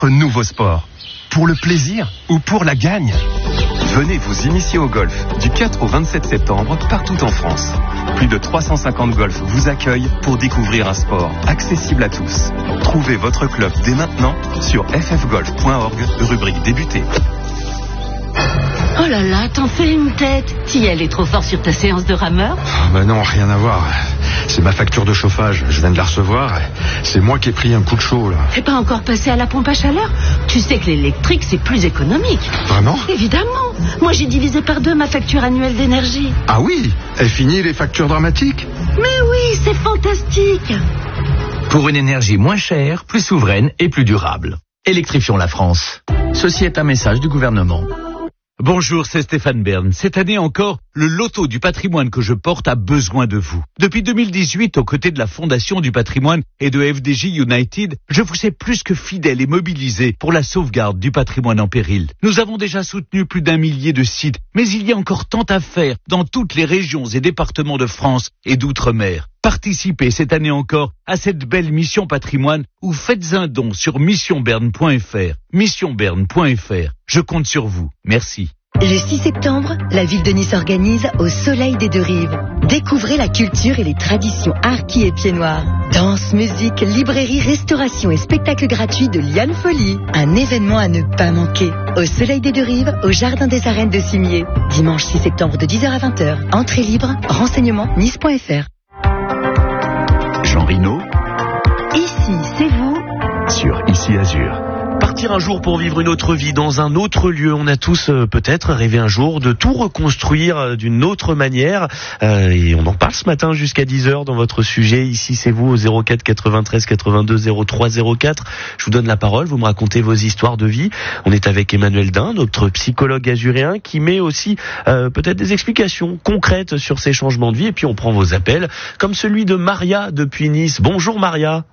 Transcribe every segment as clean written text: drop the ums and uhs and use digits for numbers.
Nouveau sport. Pour le plaisir ou pour la gagne? Venez vous initier au golf du 4 au 27 septembre partout en France. Plus de 350 golfs vous accueillent pour découvrir un sport accessible à tous. Trouvez votre club dès maintenant sur ffgolf.org, rubrique débuter. Oh là là, t'en fais une tête. Si elle est trop fort sur ta séance de rameur? Bah non, rien à voir. C'est ma facture de chauffage, je viens de la recevoir. C'est moi qui ai pris un coup de chaud là. T'es pas encore passé à la pompe à chaleur? Tu sais que l'électrique c'est plus économique. Vraiment? Évidemment. Moi j'ai divisé par 2 ma facture annuelle d'énergie. Ah oui? Elle finit les factures dramatiques? Mais oui, c'est fantastique. Pour une énergie moins chère, plus souveraine et plus durable. Électrifions la France. Ceci est un message du gouvernement. Bonjour, c'est Stéphane Bern. Cette année encore, le loto du patrimoine que je porte a besoin de vous. Depuis 2018, aux côtés de la Fondation du patrimoine et de FDJ United, je vous sais plus que fidèle et mobilisé pour la sauvegarde du patrimoine en péril. Nous avons déjà soutenu plus d'1 millier de sites, mais il y a encore tant à faire dans toutes les régions et départements de France et d'outre-mer. Participez cette année encore à cette belle mission patrimoine ou faites un don sur missionberne.fr. Missionberne.fr. Je compte sur vous. Merci. Le 6 septembre, la ville de Nice organise Au Soleil des Deux Rives. Découvrez la culture et les traditions harkis et pieds noirs. Danse, musique, librairie, restauration et spectacle gratuit de Liane Folie. Un événement à ne pas manquer. Au Soleil des Deux Rives, au Jardin des Arènes de Cimier. Dimanche 6 septembre de 10h à 20h. Entrée libre, renseignements nice.fr. Jean Rino. Ici, c'est vous. Sur Ici Azur. Partir un jour pour vivre une autre vie dans un autre lieu. On a tous peut-être rêvé un jour de tout reconstruire d'une autre manière. Et on en parle ce matin jusqu'à 10h dans votre sujet. Ici, c'est vous au 04 93 82 03 04. Je vous donne la parole. Vous me racontez vos histoires de vie. On est avec Emmanuel Dain, notre psychologue azuréen, qui met aussi peut-être des explications concrètes sur ces changements de vie. Et puis on prend vos appels, comme celui de Maria depuis Nice. Bonjour Maria.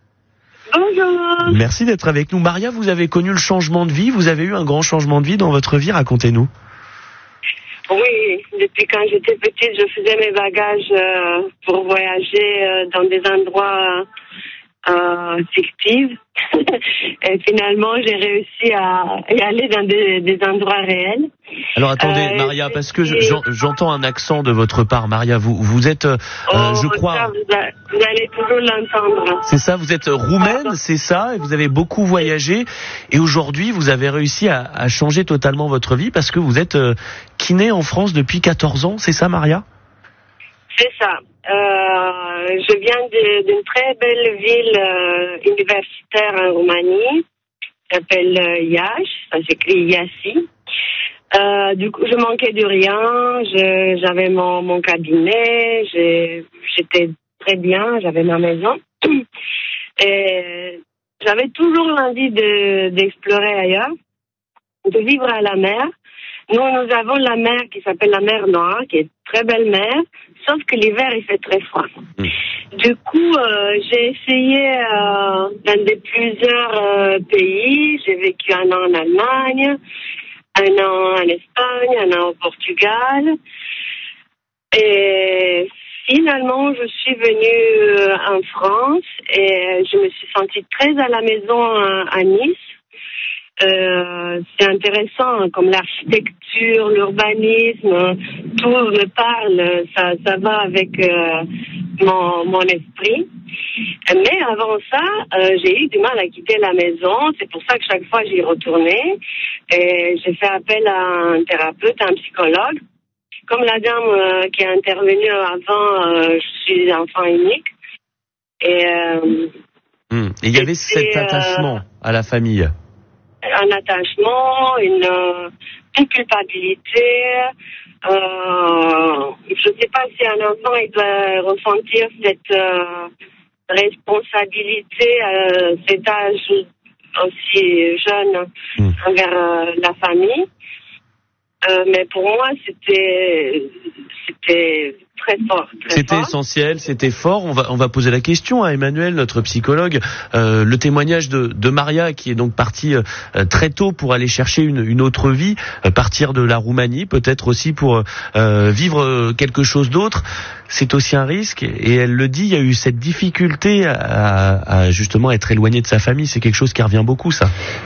Bonjour. Merci d'être avec nous. Maria, vous avez connu le changement de vie. Vous avez eu un grand changement de vie dans votre vie. Racontez-nous. Oui, depuis quand j'étais petite, je faisais mes bagages pour voyager dans des endroits fictifs. Et finalement, j'ai réussi à y aller dans des endroits réels. Alors attendez, Maria, parce que j'entends un accent de votre part. Maria, vous êtes, je crois... Ça, vous allez toujours l'entendre. C'est ça, vous êtes roumaine, c'est ça, et vous avez beaucoup voyagé. Et aujourd'hui, vous avez réussi à changer totalement votre vie parce que vous êtes kiné en France depuis 14 ans, c'est ça, Maria? C'est ça. Je viens d'une très belle ville universitaire en Roumanie, qui s'appelle Iași, ça s'écrit Iasi. Du coup, je manquais de rien, j'avais mon cabinet, j'étais très bien, j'avais ma maison. Et j'avais toujours l'envie d'explorer ailleurs, de vivre à la mer. Nous avons la mer qui s'appelle la mer Noire, qui est très belle mer, sauf que l'hiver, il fait très froid. Du coup, j'ai essayé dans plusieurs pays. J'ai vécu 1 an en Allemagne, 1 an en Espagne, 1 an au Portugal. Et finalement, je suis venue en France et je me suis sentie très à la maison à Nice. C'est intéressant, comme l'architecture, l'urbanisme, tout me parle, ça va avec mon esprit. Mais avant ça, j'ai eu du mal à quitter la maison, c'est pour ça que chaque fois j'y retournais. Et j'ai fait appel à un thérapeute, à un psychologue. Comme la dame qui est intervenue avant, je suis enfant unique. Et il y avait cet attachement à la famille. Un attachement, une culpabilité. Je ne sais pas si un enfant il doit ressentir cette responsabilité à cet âge aussi jeune envers la famille. Mais pour moi, c'était très fort. C'était essentiel, c'était fort. On va poser la question à Emmanuel, notre psychologue. Le témoignage de Maria, qui est donc partie très tôt pour aller chercher une autre vie, partir de la Roumanie, peut-être aussi pour vivre quelque chose d'autre. C'est aussi un risque. Et elle le dit, il y a eu cette difficulté à justement être éloignée de sa famille. C'est quelque chose qui revient beaucoup, ça.